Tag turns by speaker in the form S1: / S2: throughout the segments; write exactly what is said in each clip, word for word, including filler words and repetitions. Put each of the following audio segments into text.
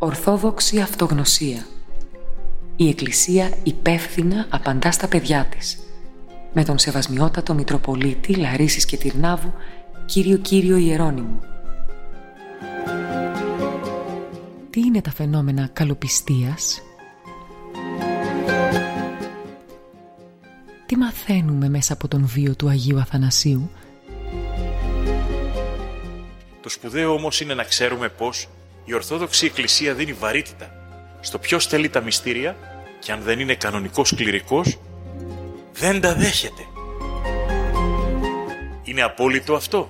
S1: Ορθόδοξη αυτογνωσία. Η Εκκλησία υπεύθυνα απαντά στα παιδιά της. Με τον Σεβασμιότατο Μητροπολίτη Λαρίσης και Τυρνάβου, κύριο Κύριο Ιερώνυμο. Τι είναι τα φαινόμενα καλοπιστίας? Τι μαθαίνουμε μέσα από τον βίο του Αγίου Αθανασίου?
S2: Το σπουδαίο όμως είναι να ξέρουμε πως η Ορθόδοξη Εκκλησία δίνει βαρύτητα στο ποιος θέλει τα μυστήρια και αν δεν είναι κανονικός κληρικός, δεν τα δέχεται. Είναι απόλυτο αυτό?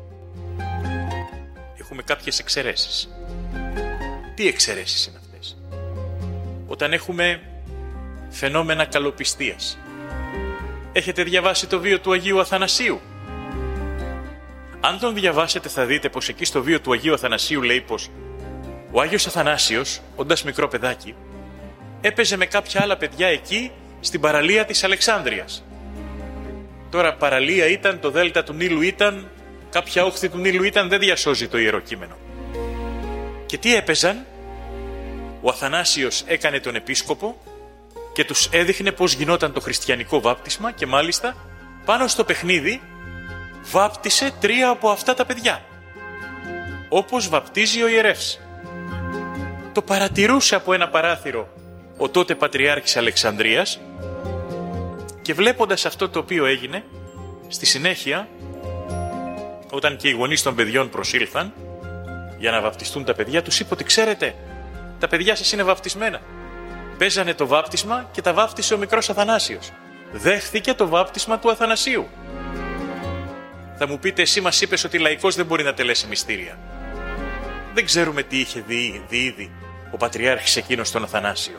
S2: Έχουμε κάποιες εξαιρέσεις. Τι εξαιρέσεις είναι αυτές? Όταν έχουμε φαινόμενα καλοπιστίας. Έχετε διαβάσει το βίο του Αγίου Αθανασίου? Αν τον διαβάσετε θα δείτε πως εκεί στο βίο του Αγίου Αθανασίου λέει πως ο Άγιος Αθανάσιος, όντας μικρό παιδάκι, έπαιζε με κάποια άλλα παιδιά εκεί στην παραλία της Αλεξάνδρειας. Τώρα παραλία ήταν, το δέλτα του Νείλου ήταν, κάποια όχθη του Νείλου ήταν, δεν διασώζει το Ιερό Κείμενο. Και τι έπαιζαν? Ο Αθανάσιος έκανε τον επίσκοπο και τους έδειχνε πως γινόταν το χριστιανικό βάπτισμα και μάλιστα πάνω στο παιχνίδι βάπτισε τρία από αυτά τα παιδιά. Όπως βαπτίζει ο ιερεύς. Το παρατηρούσε από ένα παράθυρο ο τότε Πατριάρχης Αλεξανδρίας και βλέποντας αυτό το οποίο έγινε, στη συνέχεια, όταν και οι γονείς των παιδιών προσήλθαν για να βαπτιστούν τα παιδιά, τους είπε ότι ξέρετε, τα παιδιά σας είναι βαπτισμένα. Παίζανε το βάπτισμα και τα βάπτισε ο μικρός Αθανάσιος. Δέχθηκε το βάπτισμα του Αθανασίου. Θα μου πείτε, εσύ μας είπες ότι λαϊκός δεν μπορεί να τελέσει μυστήρια. Δεν ξέρουμε τι είχε δει, δει ήδη ο Πατριάρχης εκείνος στον Αθανάσιο.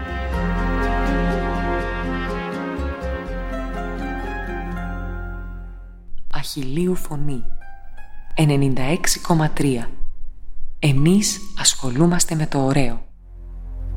S1: Αχιλλείου Φωνή ενενήντα έξι κόμμα τρία. Εμείς ασχολούμαστε με το ωραίο.